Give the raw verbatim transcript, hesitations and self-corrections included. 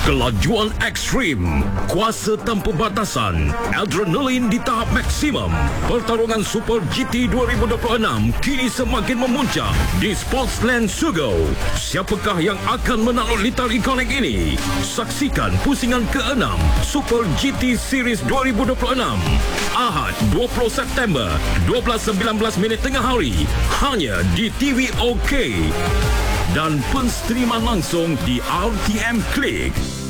Kelajuan ekstrim, kuasa tanpa batasan, adrenalin di tahap maksimum. Pertarungan Super G T dua ribu dua puluh enam kini semakin memuncak di Sportsland Sugo. Siapakah yang akan menakluk litar ikonik ini? Saksikan pusingan keenam Super G T Series dua ribu dua puluh enam Ahad dua puluh September dua belas sembilan belas minit tengah hari hanya di T V OK dan penstriman langsung di R T M Klik.